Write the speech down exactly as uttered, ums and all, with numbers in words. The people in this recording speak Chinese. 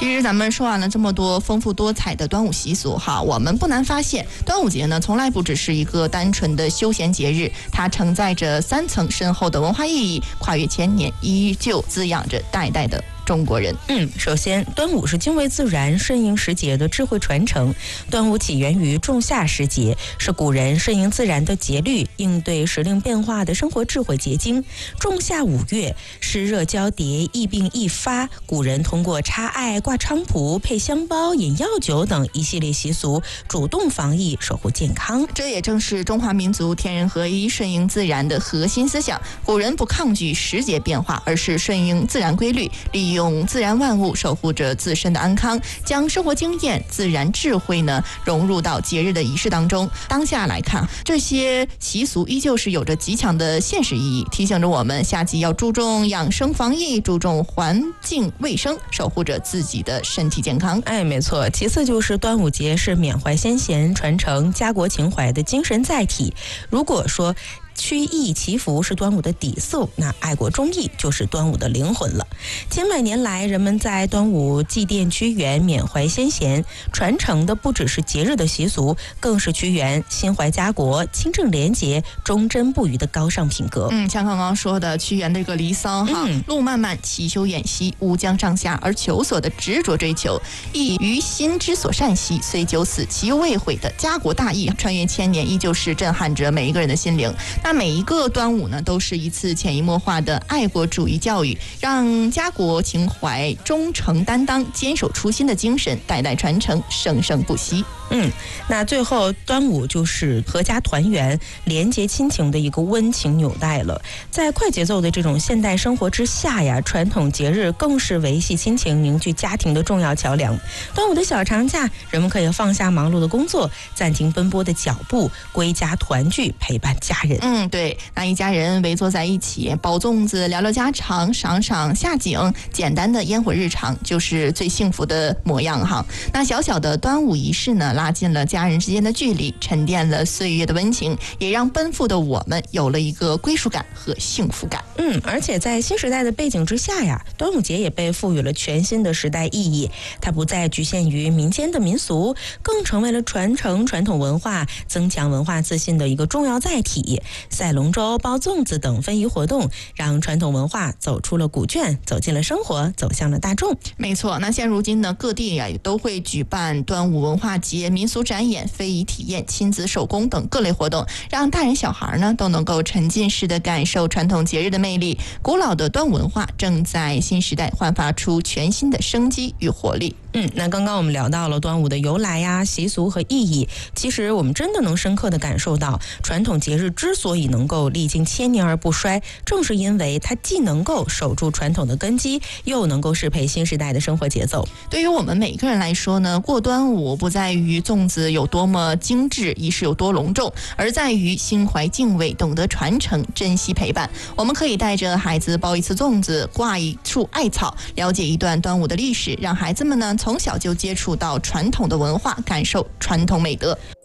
其实咱们说完了这么多丰富多彩的端午习俗哈，我们不难发现，端午节呢从来不只是一个单纯的休闲节日，它承载着三层深厚的文化意义，跨越千年，依旧滋养着代代的中国人。 嗯，首先，端午是敬畏自然、顺应时节的智慧传承。端午起源于仲夏时节，是古人顺应自然的节律、应对时令变化的生活智慧结晶。仲夏五月，湿热交叠，疫病易发，古人通过插艾、挂菖蒲、配香包、饮药酒等一系列习俗，主动防疫，守护健康。 这也正是中华民族天人合一、顺应自然的核心思想。古人不抗拒时节变化，而是顺应自然规律，利用自然万物守护着自身的安康，将生活经验、自然智慧呢融入到节日的仪式当中。当下来看，这些习俗依旧是有着极强的现实意义，提醒着我们夏季要注重养生防疫，注重环境卫生，守护着自己的身体健康。 哎，没错。其次就是端午节是缅怀先贤、传承家国情怀的精神载体。如果说趋义祈福是端午的底色，那爱国忠义就是端午的灵魂了。千百年来，人们在端午祭奠屈原、缅怀先贤，传承的不只是节日的习俗，更是屈原心怀家国、清正廉洁、忠贞不渝的高尚品格。 嗯，像刚刚说的屈原这个离骚哈，嗯、路漫漫其修远兮，乌江上下而求索的执着追求，亦于心之所善兮，虽九死其犹未悔的家国大义，穿越千年，依旧是震撼着每一个人的心灵。那每一个端午呢，都是一次潜移默化的爱国主义教育，让家国情怀、忠诚担当、坚守初心的精神代代传承，生生不息。 嗯，那最后端午就是阖家团圆、连结亲情的一个温情纽带了。在快节奏的这种现代生活之下呀，传统节日更是维系亲情、凝聚家庭的重要桥梁。端午的小长假，人们可以放下忙碌的工作，暂停奔波的脚步，归家团聚，陪伴家人。 嗯，对，那一家人围坐在一起，包粽子，聊聊家常，赏赏夏景，简单的烟火日常，就是最幸福的模样哈。那小小的端午仪式呢，拉近了家人之间的距离，沉淀了岁月的温情，也让奔赴的我们有了一个归属感和幸福感。 嗯，而且在新时代的背景之下呀，端午节也被赋予了全新的时代意义。它不再局限于民间的民俗，更成为了传承传统文化、增强文化自信的一个重要载体。赛龙舟、包粽子等非遗活动，让传统文化走出了古卷，走进了生活，走向了大众。 没错，那现如今呢，各地呀也都会举办端午文化节、民俗展演、非遗体验、亲子手工等各类活动，让大人小孩呢都能够沉浸式的感受传统节日的魅力。古老的端午文化正在新时代焕发出全新的生机与活力。 嗯，那刚刚我们聊到了端午的由来呀、习俗和意义。其实我们真的能深刻地感受到，传统节日之所以能够历经千年而不衰，正是因为它既能够守住传统的根基，又能够适配新时代的生活节奏。 对于我们每一个人来说呢，过端午不在于粽子有多么精致，仪式有多隆重，而在于心怀敬畏，懂得传承，珍惜陪伴。我们可以带着孩子包一次粽子，挂一束艾草，了解一段端午的历史，让孩子们呢从小就接触到传统的文化，感受传统美德。